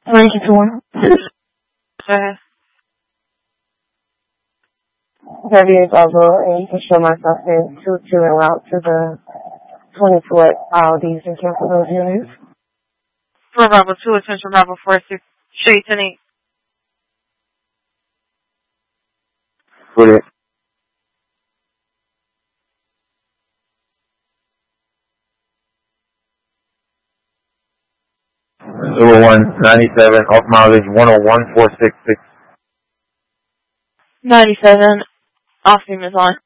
92. Okay. 38 Bravo, and you can show myself in 22 en route to the 22 at Aldi's and cancel those units. 4 Bravo 2, attention Bravo 46, straight to 8. Put it. Number 197, off mileage 101,466. 97, off beam is on.